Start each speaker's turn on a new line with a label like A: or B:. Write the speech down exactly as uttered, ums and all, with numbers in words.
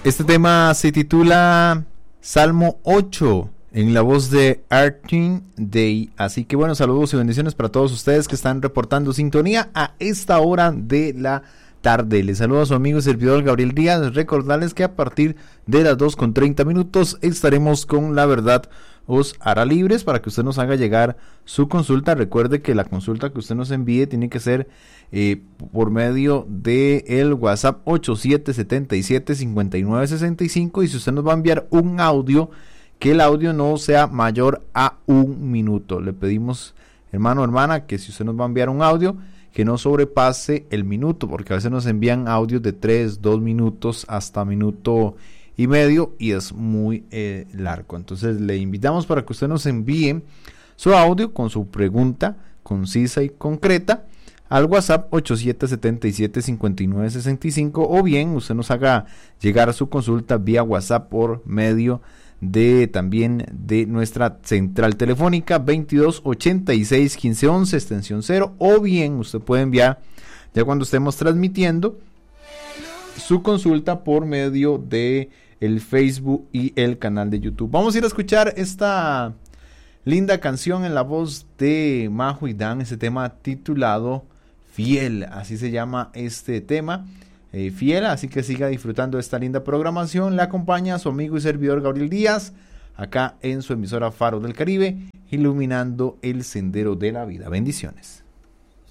A: Este tema se titula Salmo ocho, en la voz de Artin Day. Así que bueno, saludos y bendiciones para todos ustedes que están reportando sintonía a esta hora de la tarde. Les saluda a su amigo y servidor Gabriel Díaz. Recordarles que a partir de las dos con treinta minutos estaremos con La Verdad os hará libres, para que usted nos haga llegar su consulta. Recuerde que la consulta que usted nos envíe tiene que ser eh, por medio de el WhatsApp ocho siete siete siete cinco nueve seis cinco, y si usted nos va a enviar un audio, que el audio no sea mayor a un minuto. Le pedimos, hermano o hermana, que si usted nos va a enviar un audio, que no sobrepase el minuto, porque a veces nos envían audios de tres, dos minutos hasta minuto y medio, y es muy eh, largo. Entonces le invitamos para que usted nos envíe su audio con su pregunta concisa y concreta al WhatsApp ocho siete siete siete cinco nueve seis cinco, o bien usted nos haga llegar su consulta vía WhatsApp por medio de también de nuestra central telefónica veintidós ochenta y seis quince once extensión cero, o bien usted puede enviar ya cuando estemos transmitiendo su consulta por medio de el Facebook y el canal de YouTube. Vamos a ir a escuchar esta linda canción en la voz de Majo y Dan, este tema titulado Fiel, así se llama este tema, eh, Fiel, así que siga disfrutando de esta linda programación. Le acompaña su amigo y servidor Gabriel Díaz, acá en su emisora Faro del Caribe, iluminando el sendero de la vida. Bendiciones.